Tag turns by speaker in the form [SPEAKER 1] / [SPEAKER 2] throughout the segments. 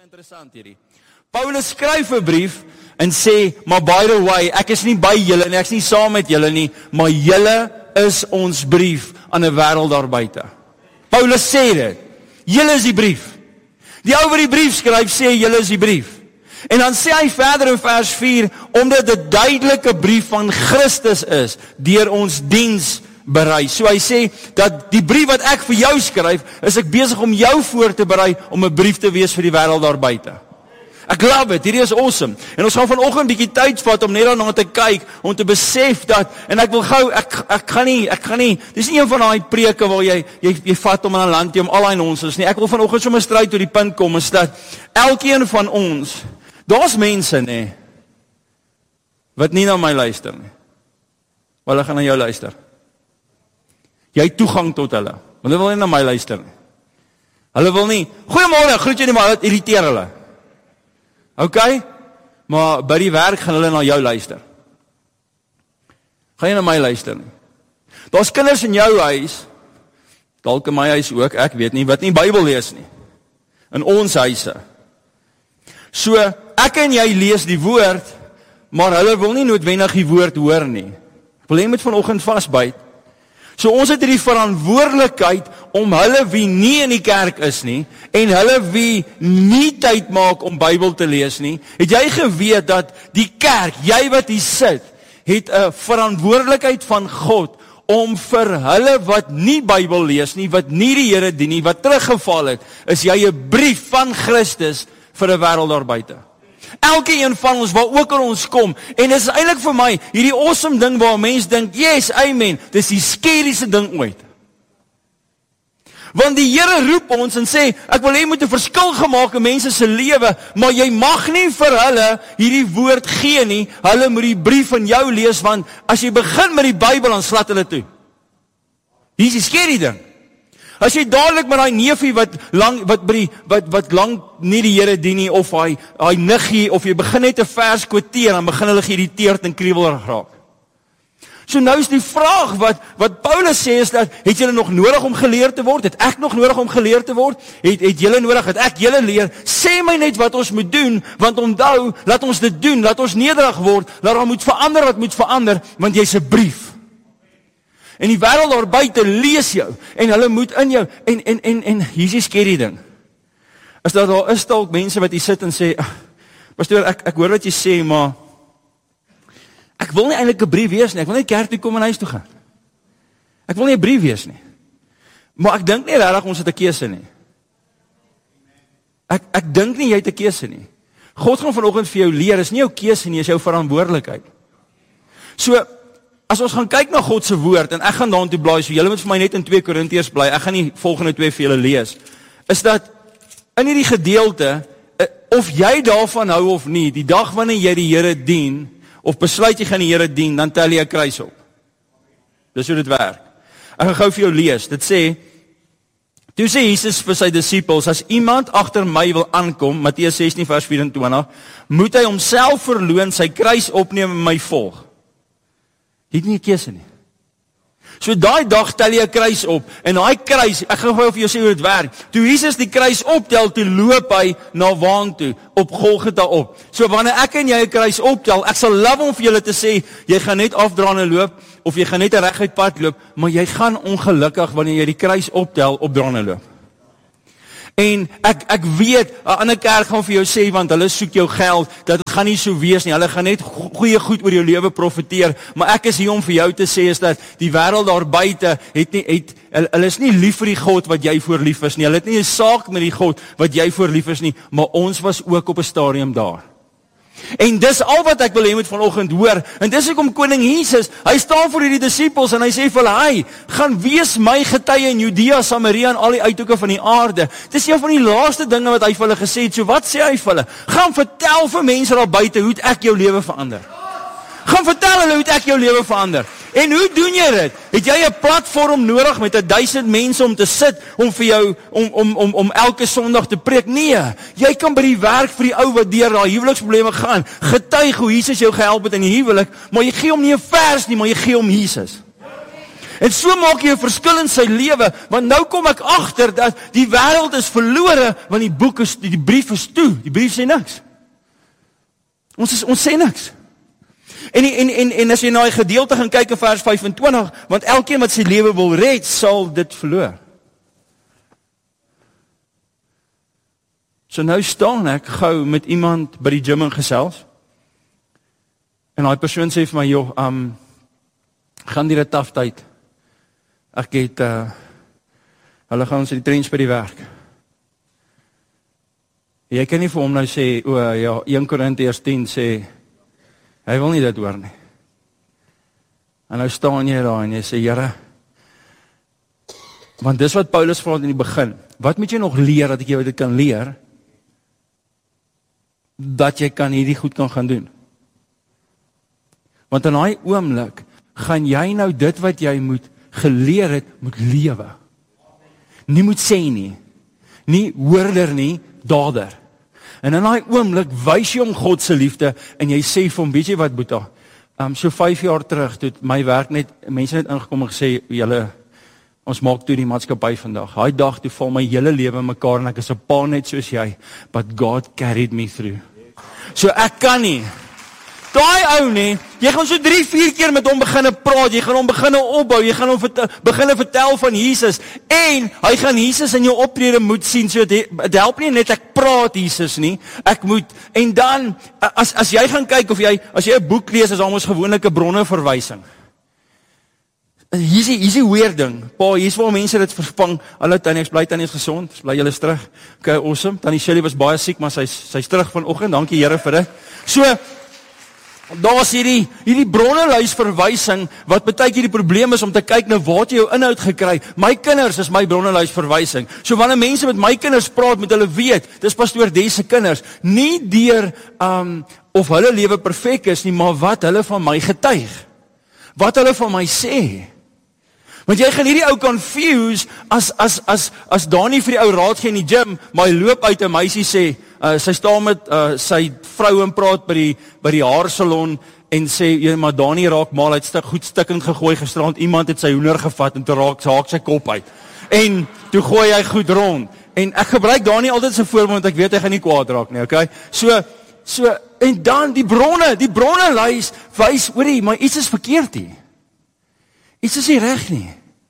[SPEAKER 1] Interessant hierdie. Paulus skryf 'n brief en sê, maar by the way, ek is nie by julle nie, ek is nie saam met julle nie, maar julle is ons brief aan 'n wêreld daar buite. Paulus sê dit. Julle is die brief. Die ou wat die brief skryf sê julle is die brief. En dan sê hy verder in vers 4, omdat dit 'n duidelike brief van Christus is, deur ons diens berei. So hy sê dat die brief wat ek vir jou skryf, is ek besig om jou voor te berei om 'n brief te wees vir die wêreld daar buite. Ek love it, hierdie is awesome. En ons gaan vanoggend 'n bietjie tyd vat om net daarna te kyk, om te besef dat, en ek wil gou, ek kan nie, dis nie een van daai preke waar jy vat om aan 'n landjie om al daai nonsens nie. Ek wil vanoggend sommer stryd tot die punt kom, is dat elkeen van ons, daar's mense nê, wat nie na my luister nie. Maar hulle gaan na jou luister. Jy het toegang tot hulle. Hulle wil nie na my luister nie. Hulle wil nie, goeiemôre, groet jy nie, maar dit irriteer hulle. OK? Maar by die werk gaan hulle na jou luister. Gaan jy na my luister nie. Daar's kinders in jou huis, dalk in my huis ook, ek weet nie, wat nie Bybel lees nie. In ons huise. So, ek en jy lees die woord, maar hulle wil nie noodwendig die woord hoor nie. Ek wil jy moet vanoggend vasbyt. So ons het hierdie verantwoordelikheid om hulle wie nie in die kerk is nie, en hulle wie nie tyd maak om Bybel te lees nie, het jy geweet dat die kerk, jy wat hier sit, het 'n verantwoordelikheid van God om vir hulle wat nie Bybel lees nie, wat nie die Here dien nie, wat teruggeval het, is jy 'n brief van Christus vir 'n wêreld daar buite. Elke een van ons, waar ook al ons kom, en dit is eintlik vir my, hierdie awesome ding waar mense dink, yes, amen, dit is die skerieste ding ooit. Want die Here roep ons en sê, ek wil hê moet 'n verskil gemaak in mense se lewe, maar jy mag nie vir hulle hierdie woord gee nie, hulle moet die brief van jou lees, want as jy begin met die Bybel, dan slat hulle toe. Hier is die skerry ding. As jy dadelik met daai neefie wat lang nie die Here dien nie, of hy niggie, of jy begin net 'n vers kwoteer, dan begin hulle geïrriteerd en kriewelrig raak. So nou is die vraag wat Paulus sê is dat, het julle nog nodig om geleer te word? Het ek nog nodig om geleer te word? Het julle nodig, het ek julle leer? Sê my net wat ons moet doen, want onthou, laat ons dit doen, laat ons nederig word, laat ons moet verander wat moet verander, want jy's 'n brief. En die wêreld daar buite lees jou, en hulle moet in jou, en hier is die skerry ding, is dat daar is dalk mense wat hier sit en sê, pastoor, ek hoor wat jy sê, maar ek wil nie eintlik 'n brief wees nie, ek wil net kerk toe kom en huis toe gaan. Ek wil nie 'n brief wees nie. Maar ek dink nie regtig ons het 'n keuse nie. Ek dink nie jy het 'n keuse nie. God gaan vanoggend vir jou leer, is nie jou keuse nie, is jou verantwoordelikheid. So, as ons gaan kyk na God se woord, en ek gaan daartoe blaai, so julle moet vir my net in 2 Korintiërs bly, ek gaan nie volgende 2 vir julle lees, is dat in hierdie gedeelte, of jy daarvan hou of nie, die dag wanneer jy die Here dien, of besluit jy gaan die Here dien, dan tel jy 'n kruis op. Dis hoe dit werk. Ek gaan gou vir jou lees, dit sê, toe sê Jesus vir sy disippels, as iemand agter my wil aankom, Matteus 16 vers 24, moet hy homself verloon, sy kruis opneem en my volg. Jy het nie 'n keuse nie. So daai dag tel jy 'n kruis op, en daai kruis, ek gaan gou vir jou sê hoe dit werk, toe Jesus die kruis optel, toe loop hy na waan toe, op Golgotha op. So wanneer ek en jy 'n kruis optel, ek sal love om vir julle te sê, jy gaan net afdraan en loop, of jy gaan net 'n reguit pad loop, maar jy gaan ongelukkig, wanneer jy die kruis optel, opdraan en loop. En ek weet, 'n ander kerk gaan vir jou sê, want hulle soek jou geld, dat het gaan nie so wees nie, hulle gaan net goeie goed oor jou lewe profeteer, maar ek is hier om vir jou te sê, is dat die wêreld daar buite, hulle is nie lief vir die God wat jy voor lief is nie, hulle het nie 'n saak met die God wat jy voor lief is nie, maar ons was ook op 'n stadium daar. En dis al wat ek wil hê moet vanoggend hoor, en dis hoekom koning Jesus, hy staan voor hierdie disippels, en hy sê vir hulle, hy, gaan wees my getuie in Judea, Samaria, en al die uithoeke van die aarde. Dis een van die laaste dinge wat hy vir hulle gesê het, so wat sê hy vir hulle? Gaan vertel vir mense daar buite, hoe het ek jou lewe verander? Gaan vertel hulle hoe het ek jou lewe verander? En hoe doen jy dit? Het jy 'n platform nodig met 1000 mense om te sit, om vir jou, om elke Sondag te preek? Nee, jy kan by die werk vir die ou wat deur daai huweliksprobleme gaan, getuig hoe Jesus jou gehelp het in die huwelik, maar jy gee hom nie 'n vers nie, maar jy gee hom Jesus. En so maak jy 'n verskil in sy lewe, want nou kom ek agter dat die wêreld is verlore, want die brief is toe. Die brief sê niks. Ons sê niks. En as jy na die gedeelte gaan kyk in vers 25, want elkeen wat sy lewe wil red, sal dit verloor. So nou staan ek gou met iemand by die gym en gesels. En daai persoon sê vir my, joh, gaan die taaf tyd. Ek het, hulle gaan ons in die trains by die werk. Jy kan nie vir hom nou sê, ja, 1 Korintiërs 10 sê, hy wil nie dit hoor nie. En nou staan jy daar en jy sê, Here, want dis wat Paulus vra in die begin, wat moet jy nog leer, dat ek jou dit kan leer, dat jy kan hierdie goed kan gaan doen. Want in daai oomblik, gaan jy nou dit wat jy moet geleer het, moet lewe. Nie moet sê nie hoorder nie, dader. En in daai oomblik wys jy hom God se liefde en jy sê vir hom, weet jy wat Boeta, so 5 jaar terug, toe my werk net, mense net ingekom en gesê, julle, ons maak toe die maatskappy vandag. Daai dag toe val my hele lewe mekaar en ek is 'n pa net soos jy, but God carried me through. So ek kan nie. Daai ou nie, jy gaan so 3-4 keer met hom begine praat, jy gaan hom begine opbou, jy gaan hom begine vertel van Jesus, en hy gaan Jesus in jou optrede moet sien, so dit help nie net ek praat Jesus nie, ek moet, en dan, as jy gaan kyk, as jy 'n boek lees, is almoes gewoonlik 'n bronne verwysing. Hier is die weird ding, hier is waar mense dit vervang, hallo Tannie, ek bly Tannie is gesond, bly julle is terug, okay, awesome, Tannie Shelley was baie siek, maar sy's terug vanoggend, dankie Here vir dit. So, daar is hierdie bronnelys verwysing, wat baie keer die probleem is om te kyk na waar jy jou inhoud gekry. My kinders is my bronnelys verwysing. So wanneer mense met my kinders praat, met hulle weet, dis pastoor Des se kinders, nie deur of hulle lewe perfek is nie, maar wat hulle van my getuig. Wat hulle van my sê. Want jy gaan hierdie ou confuse as Dani vir die ou raad gee in die gym, maar hy loop uit 'n meisie sê, sy staan met sy vrou en praat by die haarsalon en sê, ja, maar Dani raak mal, hy het goed stikkend gegooi gisterand, iemand het sy hoender gevat en toe haak sy kop uit. En toe gooi hy goed rond. En ek gebruik Dani altyd as 'n voorbeeld, want ek weet hy gaan nie kwaad raak nie, okay? So en dan die bronne lys wys, hoorie, maar iets is verkeerd hier. Iets is nie reg nie.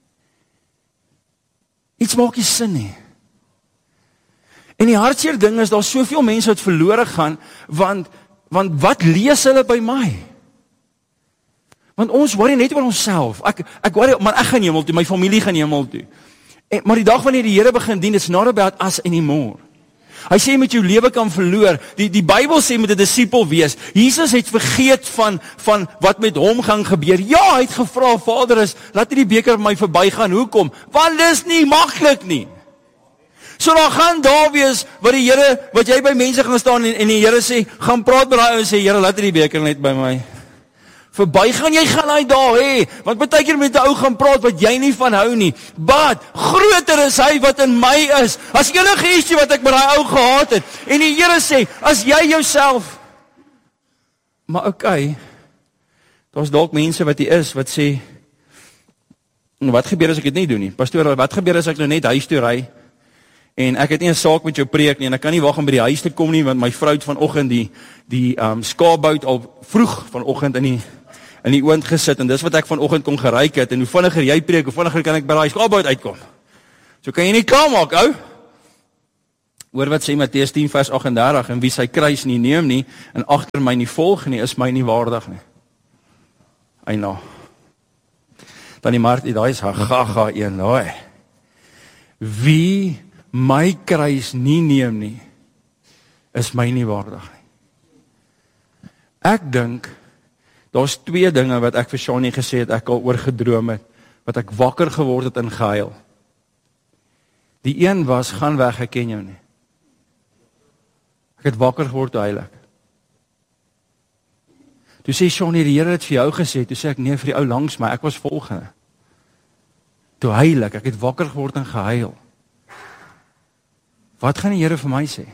[SPEAKER 1] Iets maak nie sin nie. En die hartseer ding is, daar soveel mense wat verlore gaan, want wat lees hulle by my? Want ons worry net oor onsself. Ek worry, maar ek gaan hemel toe, my familie gaan hemel toe. Maar die dag wanneer die Here begin dien, it's not about us anymore. Hy sê met jou lewe kan verloor. Die Bybel sê met 'n disipel wees. Jesus het vergeet van wat met hom gaan gebeur. Ja, hy het gevra, Vader, laat hierdie beker my verbygaan. Hoekom? Want dis nie maklik nie. So dan gaan daar wees wat jy by mense gaan staan en die Here sê, gaan praat met daai ou en sê, Here, laat hierdie beker net by my verbygaan. Jy gaan daai daar hê, want baie keer met 'n ou gaan praat wat jy nie van hou nie. But groter is hy wat in my is, as enige ietsie wat ek met daai ou gehad het. En die Here sê, as jy jouself, maar okay, daar's dalk mense wat hier is wat sê, wat gebeur as ek dit nie doen nie? Pastoor, wat gebeur as ek nou net huis toe ry? En ek het nie 'n saak met jou preek nie, en ek kan nie wag om by die huis te kom nie, want my vrou het vanoggend die skaapbout al vroeg vanoggend in die oond gesit, en dis wat ek vanoggend kon geryk het, en hoe vinniger jy preek, hoe vinniger kan ek by daai skaapbout uitkom. So kan jy nie klaar maak, ou. Hoor wat sê Matteus 10 vers 38, en wie sy kruis nie neem nie, en agter my nie volg nie, is my nie waardig nie. Eina. Dan die Mart, daai is gaga een, daai. Wie my kruis nie neem nie, is my nie waardig nie. Ek dink, daar's 2 dinge wat ek vir Shani gesê het, ek al oor gedroom het, wat ek wakker geword het en gehuil. Die een was, gaan weg, ek ken jou nie. Ek het wakker geword, toe huil ek. Toe sê Shani, die Here het vir jou gesê, toe sê ek, nee, vir die ou langs my, ek was volgende. Toe huil ek het wakker geword en gehuil. Wat gaan die Here vir my sê?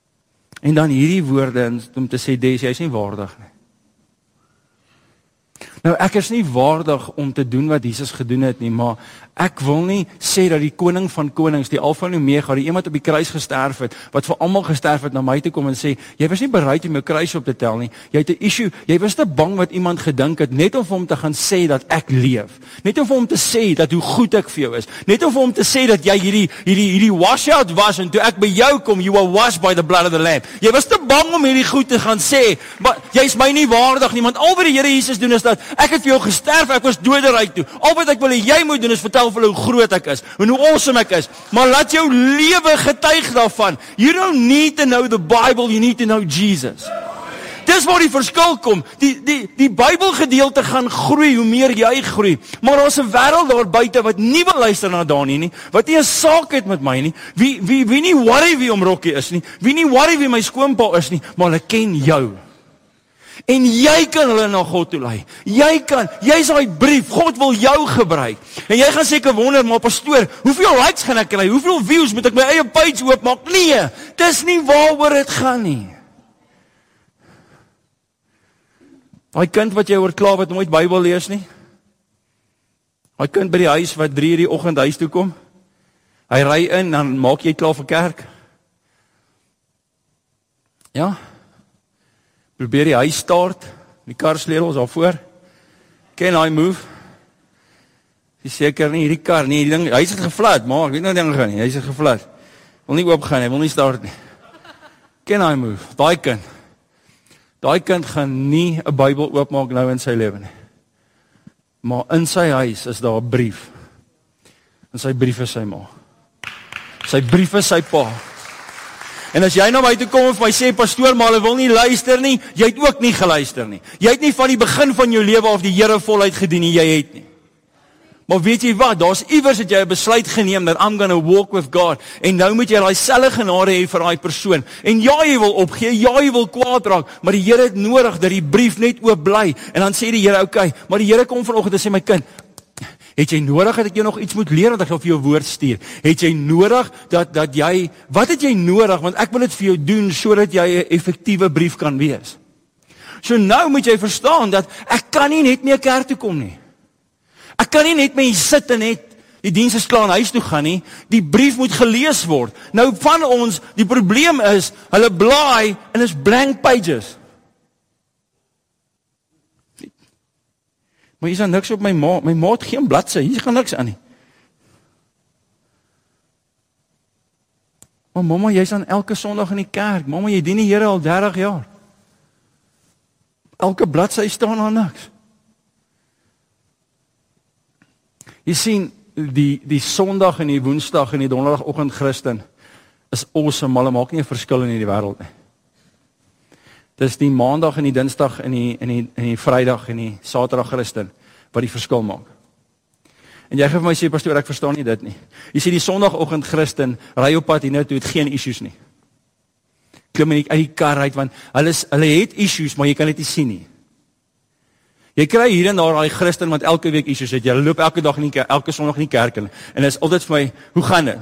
[SPEAKER 1] En dan hierdie woorde om te sê, Des, jy is nie waardig nie. Nou, ek is nie waardig om te doen wat Jesus gedoen het nie, maar ek wil nie sê dat die koning van konings, die Alfa en Omega, die iemand op die kruis gesterf het, wat vir almal gesterf het, na my toe kom en sê, jy was nie bereid om jou kruis op te tel nie, jy het 'n issue, jy was te bang wat iemand gedink het, net om vir hom te gaan sê dat ek leef, net om vir hom te sê dat hoe goed ek vir jou is, net om vir hom te sê dat jy hierdie washout was, en toe ek by jou kom, you were washed by the blood of the Lamb. Jy was te bang om hierdie goed te gaan sê, maar jy is my nie waardig nie, want al wat die Here Jesus doen is dat, ek het vir jou gesterf, ek was doderyk toe, al wat ek wil hê jy moet doen is vertel vir hoe groot ek is, en hoe awesome ek is, maar laat jou lewe getuig daarvan. You don't need to know the Bible, you need to know Jesus. Dis waar die verskil kom. Die Bybelgedeelte gaan groei hoe meer jy groei. Maar daar's 'n wêreld daar buite wat nie wil luister na Dani nie, wat nie 'n saak het met my nie, wie nie worry wie om Rokkie is nie, wie nie worry wie my skoonpa is nie, maar hulle ken jou. En jy kan hulle na God toe lei. Jy's daai brief, God wil jou gebruik. En jy gaan seker wonder, maar pastoor, hoeveel likes gaan ek kry? Hoeveel views moet ek my eie page oopmaak? Nee, dis nie waaroor dit gaan nie. Daai kind wat jy hoor kla wat nooit Bybel lees nie. Daai kind by die huis wat 3:00 die oggend huis toe kom. Hy ry in, dan maak jy klaar vir kerk. Ja. Probeer die huis start, die kar sleutels daar voor. Can I move? Dis seker nie hierdie kar nie, die ding, hy is geflat, maar ek weet nou ding gaan nie, hy is geflat. Wil nie oop gaan, hy wil nie start nie. Can I move? Daai kind gaan nie 'n Bybel oopmaak nou in sy lewe nie. Maar in sy huis is daar 'n brief. En sy brief is sy ma. Sy brief is sy pa. En as jy na my toe kom en vir my sê, pastoor, maar hulle wil nie luister nie, jy het ook nie geluister nie. Jy het nie van die begin van jou lewe af die Here voluit gedien nie, jy het nie. Maar weet jy wat, daar's iewers het jy 'n besluit geneem dat I'm gonna walk with God, en nou moet jy daai selfde genade hê vir daai persoon. En ja, jy wil opgee, ja, jy wil kwaad raak, maar die Here het nodig dat die brief net oop bly. En dan sê die Here, okay, maar die Here kom vanoggend en sê, my kind, het jy nodig dat ek jou nog iets moet leer, want ek gaan vir jou woord stuur? Het jy nodig dat jy, wat het jy nodig, want ek wil dit vir jou doen, sodat jy 'n effektiewe brief kan wees. So nou moet jy verstaan, dat ek kan nie net meer kerk toe kom nie. Ek kan nie net met jy sit en net, die diens is klaar en huis toe gaan nie, die brief moet gelees word. Nou van ons, die probleem is, hulle blaai, en is blank pages. Maar hier is dan niks op my ma het geen bladsy, hier gaan niks aan nie. Maar mamma, jy is dan elke Sondag in die kerk, mamma, jy dien die Here al 30 jaar. Elke bladsy staan daar niks. Jy sien, die Sondag en die Woensdag en die Donderdagoggend Christen is awesome, maar hulle maak nie 'n verskil in hierdie wêreld nie. Dis die Maandag en die Dinsdag en die Vrydag en die Saterdag Christen wat die verskil maak. En jy gaan vir my sê, pastoor, ek verstaan nie dit nie. Jy sê die Sondagoggend Christen ry op pad hiernatoe, het geen issues nie. Klim nie uit die kar uit, want hulle het issues, maar jy kan dit nie sien nie. Jy kry hier en daar daai Christen wat elke week issues het. Jy loop elke dag in die kerk, elke Sondag in die kerk en is altyd vir my, hoe gaan dit?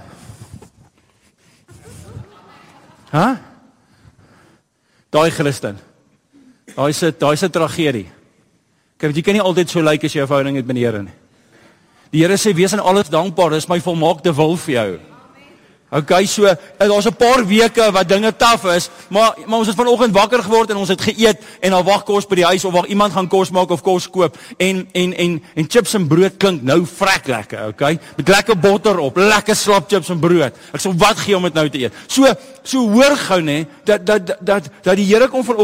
[SPEAKER 1] Daai Christen. Daai is 'n tragedie. Kyk, jy kan nie altyd so lyk as jy 'n verhouding het met die Here nie. Die Here sê, wees aan alles dankbaar, dis my volmaakte wil vir jou. Okay, so, daar's 'n paar weke wat dinge taaf is, maar ons het vanoggend wakker geword en ons het geëet, en al wag kos by die huis, of waar iemand gaan kos maak of kos koop, en chips en brood klink nou vrek lekker, okay? Met lekker botter op, lekker slap chips en brood. Ek sê, wat gee om dit nou te eet? So hoor gou, dat die Here kom vanoggend